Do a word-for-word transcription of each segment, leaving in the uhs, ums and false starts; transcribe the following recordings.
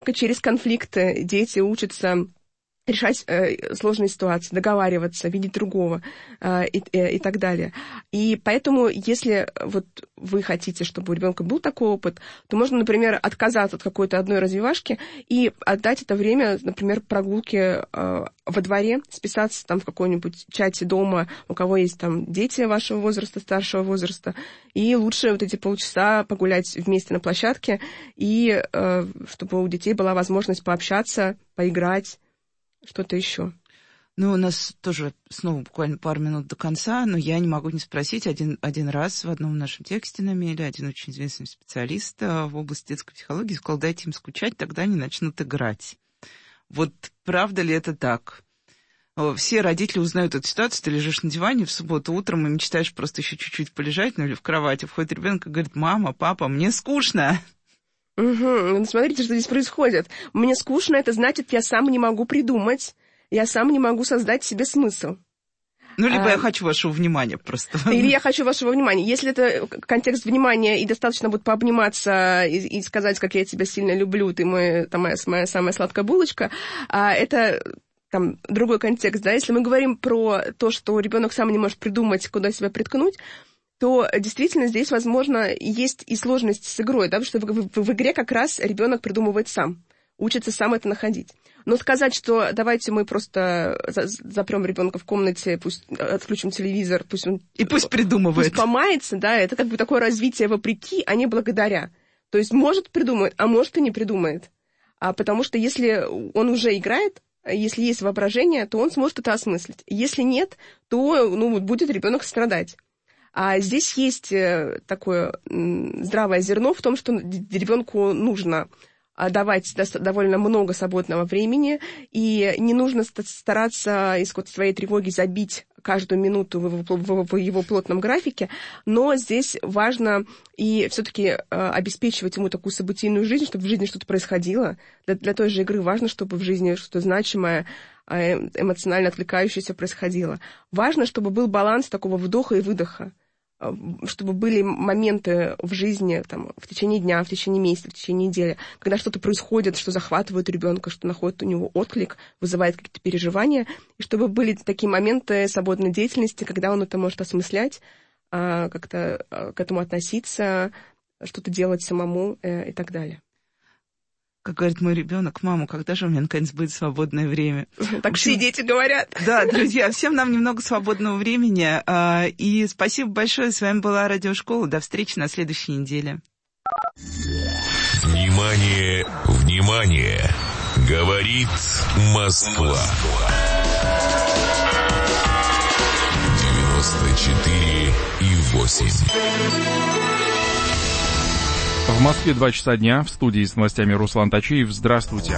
через конфликты дети учатся решать э, сложные ситуации, договариваться, видеть другого э, и, э, и так далее. И поэтому, если вот вы хотите, чтобы у ребенка был такой опыт, то можно, например, отказаться от какой-то одной развивашки и отдать это время, например, прогулке э, во дворе, списаться там в каком-нибудь чате дома, у кого есть там дети вашего возраста, старшего возраста, и лучше вот эти полчаса погулять вместе на площадке, и э, чтобы у детей была возможность пообщаться, поиграть, что-то еще. Ну, у нас тоже снова буквально пару минут до конца, но я не могу не спросить. Один, один раз в одном нашем тексте на Мейле один очень известный специалист в области детской психологии сказал: дайте им скучать, тогда они начнут играть. Вот правда ли это так? Все родители узнают эту ситуацию, ты лежишь на диване в субботу утром и мечтаешь просто еще чуть-чуть полежать, ну или в кровати. Входит ребенок и говорит: мама, папа, мне скучно. Угу. Смотрите, что здесь происходит. Мне скучно, это значит, я сам не могу придумать, я сам не могу создать себе смысл. Ну, либо а... я хочу вашего внимания просто. Или я хочу вашего внимания. Если это контекст внимания, и достаточно будет пообниматься и, и сказать, как я тебя сильно люблю, ты мой, там, моя, моя самая сладкая булочка, а это там другой контекст, да. Если мы говорим про то, что ребенок сам не может придумать, куда себя приткнуть, то действительно здесь, возможно, есть и сложность с игрой, да, потому что в, в, в игре как раз ребенок придумывает сам, учится сам это находить. Но сказать, что давайте мы просто запрем ребенка в комнате, пусть отключим телевизор, пусть он... И пусть придумывает. Пусть помается, да, это как бы такое развитие вопреки, а не благодаря. То есть может придумает, а может и не придумает. А потому что если он уже играет, если есть воображение, то он сможет это осмыслить. Если нет, то ну, будет ребенок страдать. А здесь есть такое здравое зерно в том, что ребенку нужно давать довольно много свободного времени, и не нужно стараться из своей тревоги забить каждую минуту в его плотном графике, но здесь важно и все-таки обеспечивать ему такую событийную жизнь, чтобы в жизни что-то происходило. Для, для той же игры важно, чтобы в жизни что-то значимое, эмоционально отвлекающееся происходило. Важно, чтобы был баланс такого вдоха и выдоха, чтобы были моменты в жизни, там, в течение дня, в течение месяца, в течение недели, когда что-то происходит, что захватывает ребенка, что находит у него отклик, вызывает какие-то переживания, и чтобы были такие моменты свободной деятельности, когда он это может осмыслять, как-то к этому относиться, что-то делать самому и так далее. Как говорит мой ребенок: мама, когда же у меня наконец будет свободное время? Так все дети говорят. Да, друзья, всем нам немного свободного времени. И спасибо большое. С вами была Радиошкола. До встречи на следующей неделе. Внимание, внимание! Говорит Москва. девяносто четыре и восемь. В Москве два часа дня. В студии с новостями Руслан Тачиев. Здравствуйте.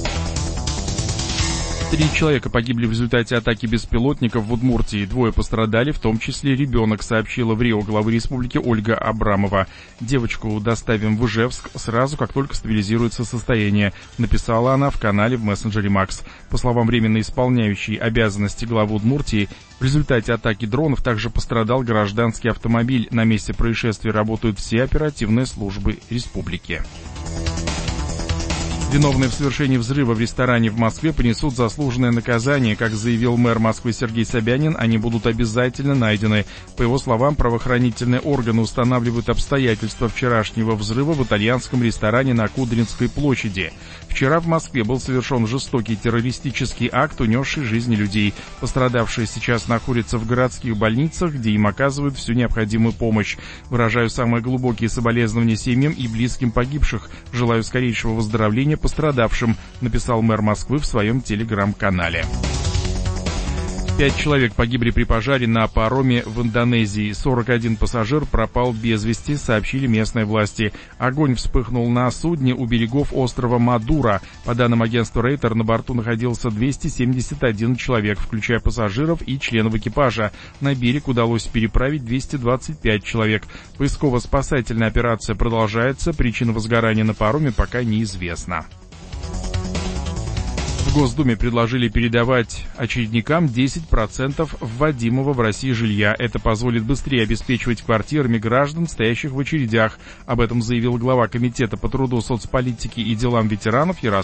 Три человека погибли в результате атаки беспилотников в Удмуртии. Двое пострадали, в том числе ребенок, сообщила в РИО главы республики Ольга Абрамова. Девочку доставим в Ижевск сразу, как только стабилизируется состояние, написала она в канале в мессенджере Макс. По словам временно исполняющей обязанности главы Удмуртии, в результате атаки дронов также пострадал гражданский автомобиль. На месте происшествия работают все оперативные службы республики. Виновные в совершении взрыва в ресторане в Москве понесут заслуженное наказание. Как заявил мэр Москвы Сергей Собянин, они будут обязательно найдены. По его словам, правоохранительные органы устанавливают обстоятельства вчерашнего взрыва в итальянском ресторане на Кудринской площади. Вчера в Москве был совершен жестокий террористический акт, унесший жизни людей. Пострадавшие сейчас находятся в городских больницах, где им оказывают всю необходимую помощь. Выражаю самые глубокие соболезнования семьям и близким погибших. Желаю скорейшего выздоровления пострадавшим, написал мэр Москвы в своем телеграм-канале. Пять человек погибли при пожаре на пароме в Индонезии. сорок один пассажир пропал без вести, сообщили местные власти. Огонь вспыхнул на судне у берегов острова Мадура. По данным агентства Рейтер, на борту находился двести семьдесят один человек, включая пассажиров и членов экипажа. На берег удалось переправить двести двадцать пять человек. Поисково-спасательная операция продолжается. Причина возгорания на пароме пока неизвестна. В Госдуме предложили передавать очередникам десять процентов вводимого в России жилья. Это позволит быстрее обеспечивать квартирами граждан, стоящих в очередях. Об этом заявил глава Комитета по труду, соцполитике и делам ветеранов Ярослав